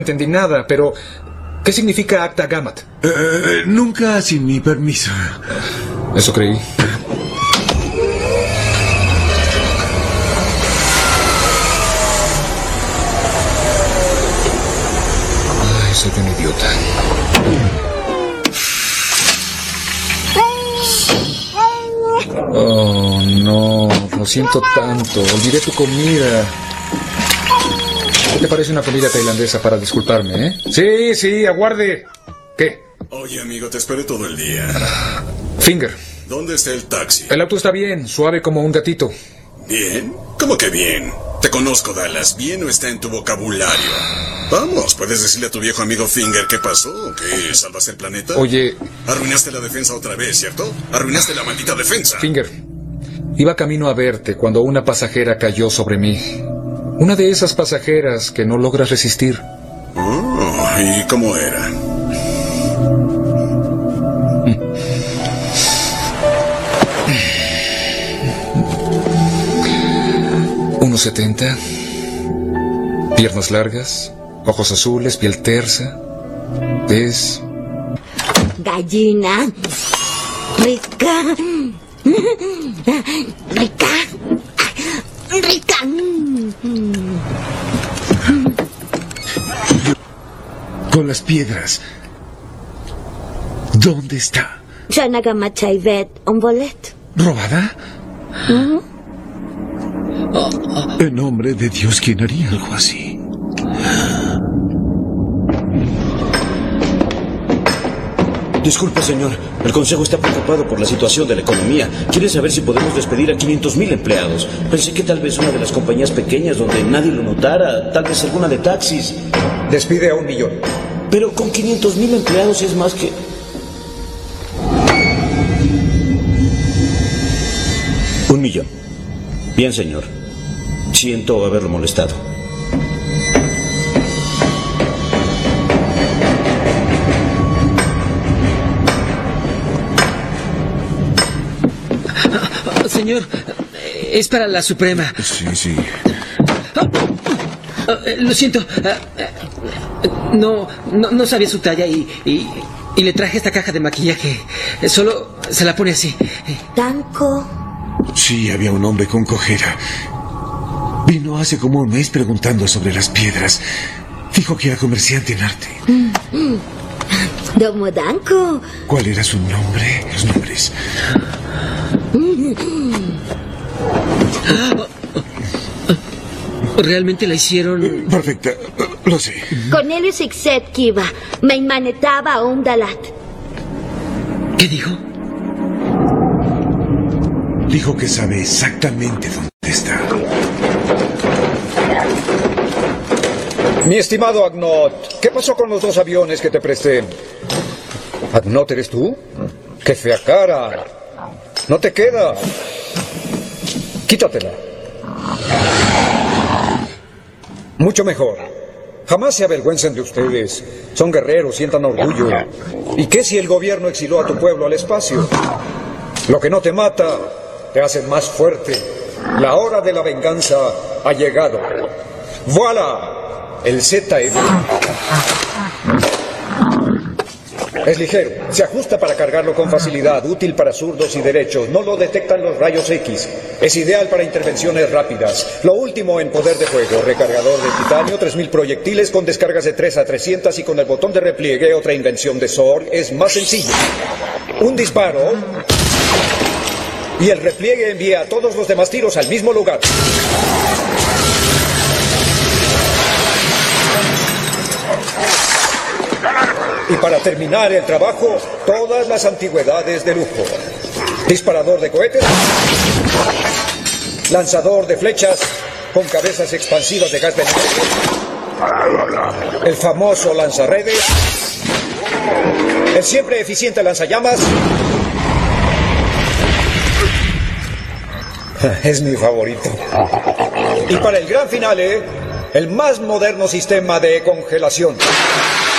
entendí nada, pero ¿qué significa Acta Gamat? Nunca sin mi permiso. Eso creí. Ay, soy un idiota. Oh, no, lo siento tanto. Olvidé tu comida. ¿Qué te parece una comida tailandesa para disculparme, Sí, aguarde. ¿Qué? Oye, amigo, te esperé todo el día. Finger. ¿Dónde está el taxi? El auto está bien, suave como un gatito. ¿Bien? ¿Cómo que bien? Te conozco, Dallas. ¿Bien o está en tu vocabulario? Vamos, puedes decirle a tu viejo amigo Finger qué pasó, que salvaste el planeta. Oye... Arruinaste la defensa otra vez, ¿cierto? Arruinaste la maldita defensa. Finger, iba camino a verte cuando una pasajera cayó sobre mí. Una de esas pasajeras que no logras resistir. Oh, ¿y cómo era? 1.70, piernas largas, ojos azules, piel tersa, tez... Gallina. Rica. Rica. Rica. Con las piedras. ¿Dónde está? Janagama Chaivet, un bolet. ¿Robada? En nombre de Dios, ¿quién haría algo así? Disculpe, señor. El Consejo está preocupado por la situación de la economía. Quiere saber si podemos despedir a 500,000 empleados. Pensé que tal vez una de las compañías pequeñas donde nadie lo notara, tal vez alguna de taxis. Despide a 1 millón. Pero con 500,000 empleados es más que... $1 millón. Bien, señor. Siento haberlo molestado. Señor, es para la Suprema. Sí. Lo siento. No sabía su talla y le traje esta caja de maquillaje. Solo se la pone así. Danko. Sí, había un hombre con cojera. Vino hace como un mes preguntando sobre las piedras. Dijo que era comerciante en arte. Domo Danko. ¿Cuál era su nombre? Los nombres. ¿Realmente la hicieron? Perfecta, lo sé. Cornelius Ixet Kiva. Me manetaba un dalat. ¿Qué dijo? Dijo que sabe exactamente dónde está. Mi estimado Agnot, ¿qué pasó con los 2 aviones que te presté? ¿Agnot eres tú? ¡Qué fea cara! ¡No te queda! Quítatela. Mucho mejor. Jamás se avergüencen de ustedes. Son guerreros, sientan orgullo. ¿Y qué si el gobierno exiló a tu pueblo al espacio? Lo que no te mata, te hace más fuerte. La hora de la venganza ha llegado. ¡Voilà! El ZF. Es ligero, se ajusta para cargarlo con facilidad, útil para zurdos y derechos, no lo detectan los rayos X. Es ideal para intervenciones rápidas. Lo último en poder de fuego, recargador de titanio, 3.000 proyectiles con descargas de 3 a 300 y con el botón de repliegue, otra invención de Sorg, es más sencillo. Un disparo y el repliegue envía a todos los demás tiros al mismo lugar. Y para terminar el trabajo, todas las antigüedades de lujo. Disparador de cohetes, lanzador de flechas con cabezas expansivas de gas venenoso, el famoso lanzarredes, el siempre eficiente lanzallamas. Es mi favorito. Y para el gran finale, el más moderno sistema de congelación.